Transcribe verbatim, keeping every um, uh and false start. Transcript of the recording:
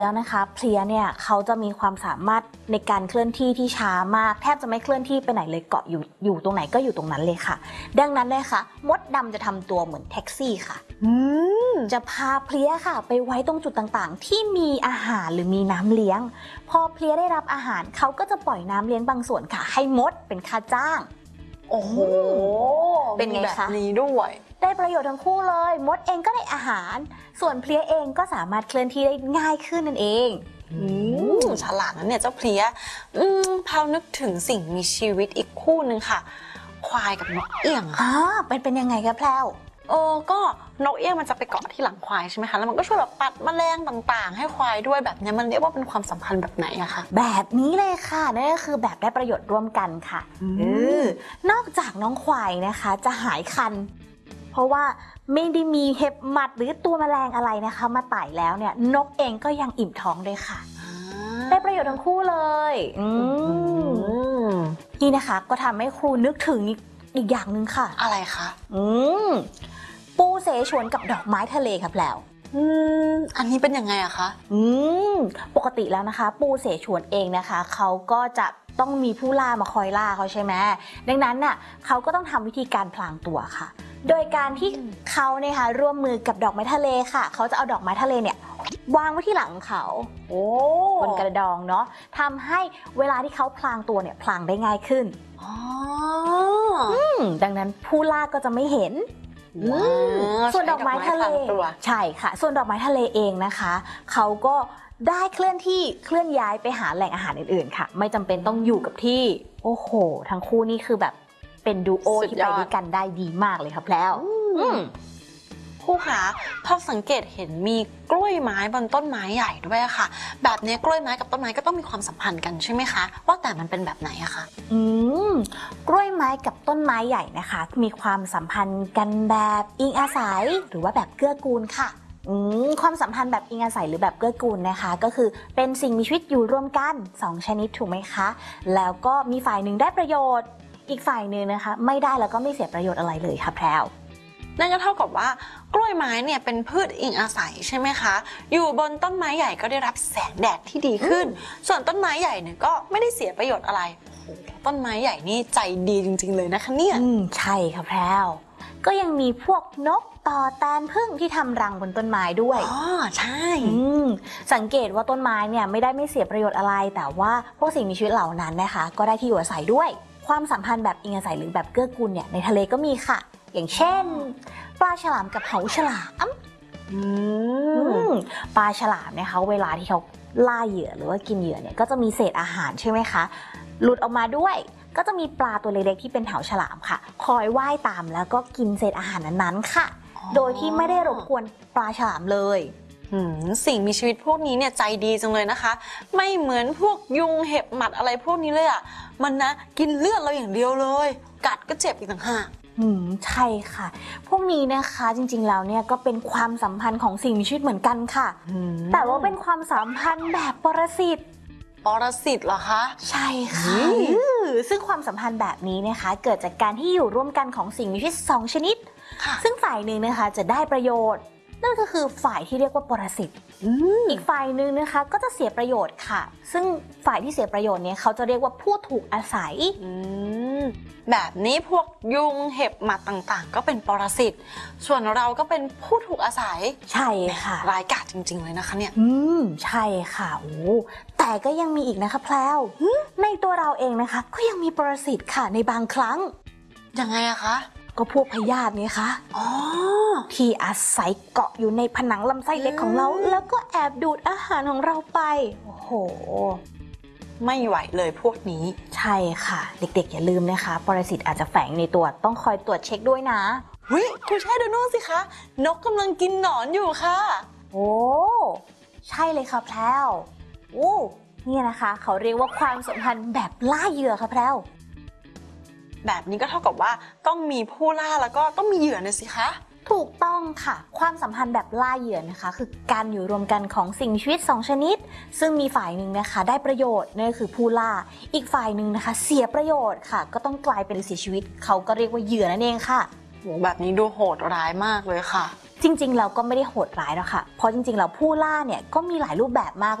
แล้วนะคะเพลียเนี่ยเขาจะมีความสามารถในการเคลื่อนที่ที่ช้ามากแทบจะไม่เคลื่อนที่ไปไหนเลยเกาะอยู่อยู่ตรงไหนก็อยู่ตรงนั้นเลยค่ะดังนั้นเลยค่ะมดดำจะทำตัวเหมือนแท็กซี่ค่ะจะพาเพลียค่ะไปไว้ตรงจุดต่างๆที่มีอาหารหรือมีน้ำเลี้ยงพอเพลียได้รับอาหารเขาก็จะปล่อยน้ำเลี้ยงบางส่วนค่ะให้มดเป็นค่าจ้างโอ้โหเป็นไงคะแบบนี้ด้วยได้ประโยชน์ทั้งคู่เลยมดเองก็ได้อาหารส่วนเพลียเองก็สามารถเคลื่อนที่ได้ง่ายขึ้นนั่นเองอืมฉลาดนะเนี่ยเจ้าเพลียอืมพานึกถึงสิ่งมีชีวิตอีกคู่หนึ่งค่ะควายกับนกเอี้ยงอ่าเป็นเป็นยังไงคะแพรวโอ้ก็นกเอี้ยงมันจะไปเกาะที่หลังควายใช่ไหมคะแล้วมันก็ช่วยแบบปัดแมลงต่างๆให้ควายด้วยแบบนี้มันเรียกว่าเป็นความสัมพันธ์แบบไหนอะคะแบบนี้เลยค่ะนั่นก็คือแบบได้ประโยชน์ร่วมกันค่ะออนอกจากน้องควายนะคะจะหายคันเพราะว่าไม่ได้มีเห็บหมัดหรือตัวแมลงอะไรนะคะมาไต่แล้วเนี่ยนกเองก็ยังอิ่มท้องด้วยค่ะได้ประโยชน์ทั้งคู่เลยนี่นะคะก็ทำให้ครูนึกถึงอีกอย่างหนึ่งค่ะอะไรคะอืมปูเสฉวนกับดอกไม้ทะเลค่ะแพรวอืมอันนี้เป็นยังไงอะคะอืมปกติแล้วนะคะปูเสฉวนเองนะคะเขาก็จะต้องมีผู้ล่ามาคอยล่าเขาใช่ไหมดังนั้นน่ะเขาก็ต้องทำวิธีการพลางตัวค่ะโดยการที่เขาเนี่ยค่ะร่วมมือกับดอกไม้ทะเลค่ะเขาจะเอาดอกไม้ทะเลเนี่ยวางไว้ที่หลังเขาโอ้บนกระดองเนาะทำให้เวลาที่เขาพลางตัวเนี่ยพลางได้ง่ายขึ้นอ๋อดังนั้นผู้ล่าก็จะไม่เห็นส่วนดอกไม้ทะเลใช่ค่ะส่วนดอกไม้ทะเลเองนะคะเขาก็ได้เคลื่อนที่เคลื่อนย้ายไปหาแหล่งอาหารอื่นๆค่ะไม่จำเป็นต้องอยู่กับที่โอ้โหทั้งคู่นี่คือแบบเป็นดูโอที่ไปด้วยกันได้ดีมากเลยครับแล้วผู้คะพอสังเกตเห็นมีกล้วยไม้บนต้นไม้ใหญ่ด้วยอะค่ะแบบนี้กล้วยไม้กับต้นไม้ก็ต้องมีความสัมพันธ์กันใช่ไหมคะว่าแต่มันเป็นแบบไหนอะคะอืมกล้วยไม้กับต้นไม้ใหญ่นะคะมีความสัมพันธ์กันแบบอิงอาศัยหรือว่าแบบเกื้อกูลค่ะอืมความสัมพันธ์แบบอิงอาศัยหรือแบบเกื้อกูลนะคะก็คือเป็นสิ่งมีชีวิตอยู่ร่วมกันสองชนิดถูกไหมคะแล้วก็มีฝ่ายหนึ่งได้ประโยชน์อีกฝ่ายหนึ่งนะคะไม่ได้แล้วก็ไม่เสียประโยชน์อะไรเลยค่ะแพรวนั่นก็เท่ากับว่ากล้วยไม้เนี่ยเป็นพืชอิงอาศัยใช่ไหมคะอยู่บนต้นไม้ใหญ่ก็ได้รับแสงแดดที่ดีขึ้นส่วนต้นไม้ใหญ่เนี่ยก็ไม่ได้เสียประโยชน์อะไรต้นไม้ใหญ่นี่ใจดีจริงๆเลยนะคะเนี่ยอืมใช่ค่ะแพรวก็ยังมีพวกนกต่อแตนผึ้งที่ทำรังบนต้นไม้ด้วยอ๋อใช่สังเกตว่าต้นไม้เนี่ยไม่ได้ไม่เสียประโยชน์อะไรแต่ว่าพวกสิ่งมีชีวิตเหล่านั้นนะคะก็ได้ที่อยู่อาศัยด้วยความสัมพันธ์แบบอิงอาศัยหรือแบบเกื้อกูลเนี่ยในทะเลก็มีค่ะอย่างเช่นปลาฉลามกับเหาฉลามปลาฉลามนะคะเวลาที่เขาล่าเหยื่อหรือว่ากินเหยื่อเนี่ยก็จะมีเศษอาหารใช่ไหมคะหลุดออกมาด้วยก็จะมีปลาตัวเล็กๆที่เป็นเหาฉลามค่ะคอยว่ายตามแล้วก็กินเศษอาหารนั้นๆค่ะโดยที่ไม่ได้รบกวนปลาฉลามเลยสิ่งมีชีวิตพวกนี้เนี่ยใจดีจังเลยนะคะไม่เหมือนพวกยุงเห็บหมัดอะไรพวกนี้เลยอ่ะมันนะกินเลือดเราอย่างเดียวเลยกัดก็เจ็บอีกต่างหากอืมใช่ค่ะพวกนี้นะคะจริงๆแล้วเนี่ยก็เป็นความสัมพันธ์ของสิ่งมีชีวิตเหมือนกันค่ะแต่ว่าเป็นความสัมพันธ์แบบปรสิตปรสิตเหรอคะใช่ค่ะซึ่งความสัมพันธ์แบบนี้นะคะเกิดจากการที่อยู่ร่วมกันของสิ่งมีชีวิตสองชนิดซึ่งฝ่ายหนึ่งนะคะจะได้ประโยชน์นั่นก็คือฝ่ายที่เรียกว่าปรสิตอีกฝ่ายหนึ่งนะคะก็จะเสียประโยชน์ค่ะซึ่งฝ่ายที่เสียประโยชน์เนี่ยเขาจะเรียกว่าผู้ถูกอาศัยแบบนี้พวกยุงเห็บหมัดต่างๆก็เป็นปรสิตส่วนเราก็เป็นผู้ถูกอาศัยใช่ค่ะร้ายกาจจริงๆเลยนะคะเนี่ยอืมใช่ค่ะโอ้แต่ก็ยังมีอีกนะคะแพรวในตัวเราเองนะคะก็ยังมีปรสิตค่ะในบางครั้งยังไงอะคะก็พวกพยาธินี่คะอ๋อที่อาศัยเกาะอยู่ในผนังลำไส้เล็กของเราแล้วก็แอบดูดอาหารของเราไปโอ้โหไม่ไหวเลยพวกนี้ใช่ค่ะเด็กๆอย่าลืมนะคะปรสิตอาจจะแฝงในตัวต้องคอยตรวจเช็คด้วยนะเฮ้ยคุณแช่ดูนู่นสิคะนกกำลังกินหนอนอยู่ค่ะโอ้ใช่เลยค่ะแพรวโอ้นี่นะคะเขาเรียกว่าความสัมพันธ์แบบล่าเหยื่อค่ะแพรวแบบนี้ก็เท่ากับว่าต้องมีผู้ล่าแล้วก็ต้องมีเหยื่อนะสิคะถูกต้องค่ะความสัมพันธ์แบบล่าเหยื่อนะคะคือการอยู่รวมกันของสิ่งมีชีวิตสองชนิดซึ่งมีฝ่ายหนึ่งนะคะได้ประโยชน์นั่นก็คือผู้ล่าอีกฝ่ายหนึ่งนะคะเสียประโยชน์ค่ะก็ต้องกลายเป็นเสียชีวิตเขาก็เรียกว่าเหยื่อนั่นเองค่ะโหแบบนี้ดูโหดร้ายมากเลยค่ะจริงๆเราก็ไม่ได้โหดร้ายหรอกค่ะเพราะจริงๆเราผู้ล่าเนี่ยก็มีหลายรูปแบบมาก